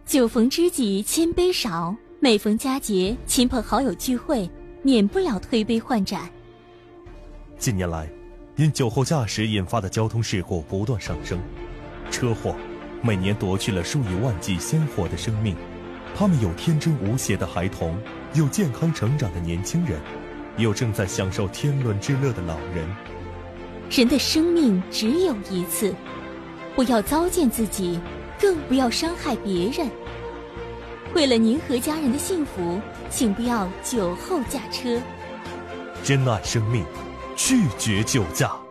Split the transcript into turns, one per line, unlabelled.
酒逢知己千杯少，每逢佳节亲朋好友聚会，免不了推杯换盏。
近年来，因酒后驾驶引发的交通事故不断上升，车祸每年夺去了数以万计鲜活的生命。他们有天真无邪的孩童，有健康成长的年轻人，有正在享受天伦之乐的老人。
人的生命只有一次，不要糟践自己，更不要伤害别人。为了您和家人的幸福，请不要酒后驾车。
珍爱生命，拒绝酒驾。